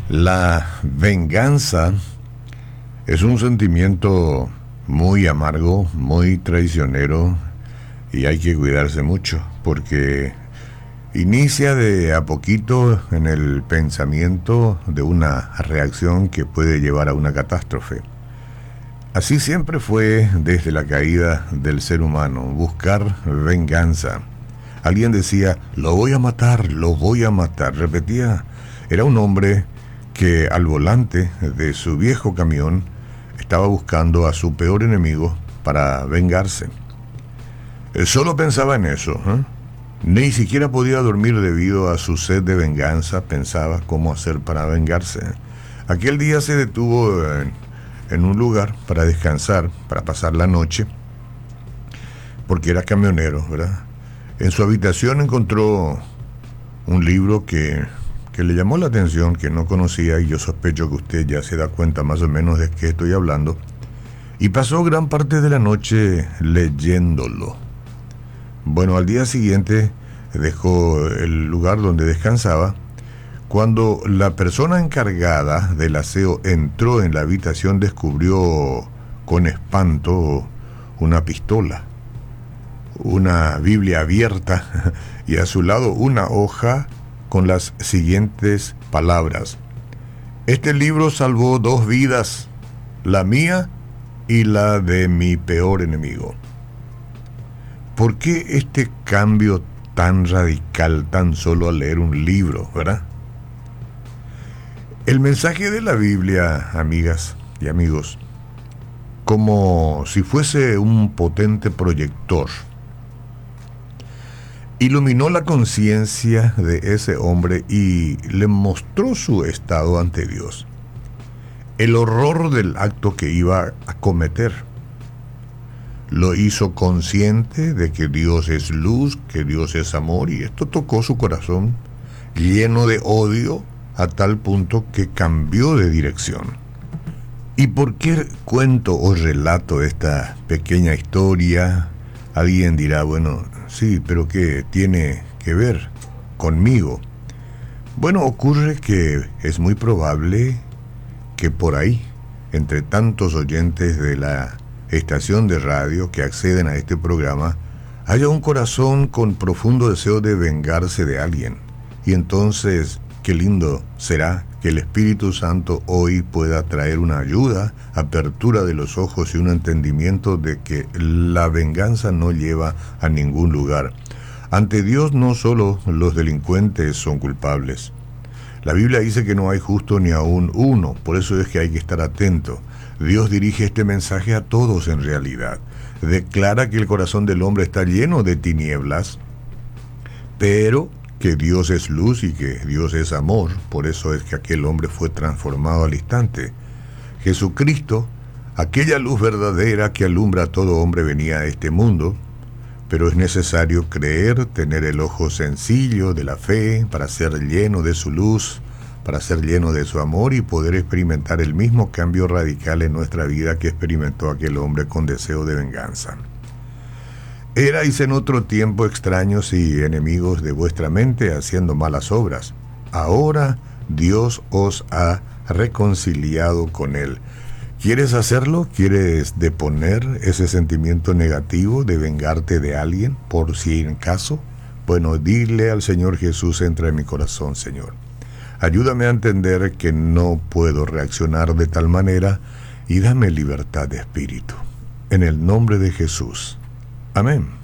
La venganza es un sentimiento muy amargo, muy traicionero, y hay que cuidarse mucho porque inicia de a poquito en el pensamiento de una reacción que puede llevar a una catástrofe. Así siempre fue desde la caída del ser humano, buscar venganza. Alguien decía, lo voy a matar, lo voy a matar. Repetía, era un hombre que al volante de su viejo camión estaba buscando a su peor enemigo para vengarse. Él solo pensaba en eso, ¿eh? Ni siquiera podía dormir debido a su sed de venganza. Pensaba cómo hacer para vengarse. Aquel día se detuvo en un lugar para descansar, para pasar la noche, porque era camionero, ¿verdad? En su habitación encontró un libro que le llamó la atención, que no conocía, y yo sospecho que usted ya se da cuenta más o menos de qué estoy hablando, y pasó gran parte de la noche leyéndolo. Bueno, al día siguiente dejó el lugar donde descansaba. Cuando la persona encargada del aseo entró en la habitación, descubrió con espanto una pistola, una Biblia abierta y a su lado una hoja con las siguientes palabras: este libro salvó 2 vidas, la mía y la de mi peor enemigo. ¿Por qué este cambio tan radical tan solo al leer un libro, verdad? El mensaje de la Biblia, amigas y amigos, como si fuese un potente proyector, iluminó la conciencia de ese hombre y le mostró su estado ante Dios, el horror del acto que iba a cometer. Lo hizo consciente de que Dios es luz, que Dios es amor, y esto tocó su corazón, lleno de odio, a tal punto que cambió de dirección. ¿Y por qué cuento o relato esta pequeña historia? Alguien dirá, bueno, sí, pero ¿qué tiene que ver conmigo? Bueno, ocurre que es muy probable que por ahí, entre tantos oyentes de la estación de radio que acceden a este programa, haya un corazón con profundo deseo de vengarse de alguien. Y entonces, qué lindo será que el Espíritu Santo hoy pueda traer una ayuda, apertura de los ojos y un entendimiento de que la venganza no lleva a ningún lugar. Ante Dios no solo los delincuentes son culpables. La Biblia dice que no hay justo ni aún uno, por eso es que hay que estar atento. Dios dirige este mensaje a todos en realidad. Declara que el corazón del hombre está lleno de tinieblas, pero que Dios es luz y que Dios es amor. Por eso es que aquel hombre fue transformado al instante. Jesucristo, aquella luz verdadera que alumbra a todo hombre, venía a este mundo, pero es necesario creer, tener el ojo sencillo de la fe para ser lleno de su luz, para ser lleno de su amor y poder experimentar el mismo cambio radical en nuestra vida que experimentó aquel hombre con deseo de venganza. Erais en otro tiempo extraños y enemigos de vuestra mente, haciendo malas obras. Ahora Dios os ha reconciliado con Él. ¿Quieres hacerlo? ¿Quieres deponer ese sentimiento negativo de vengarte de alguien por si en caso? Bueno, dile al Señor Jesús: entra en mi corazón, Señor. Ayúdame a entender que no puedo reaccionar de tal manera y dame libertad de espíritu. En el nombre de Jesús. Amén.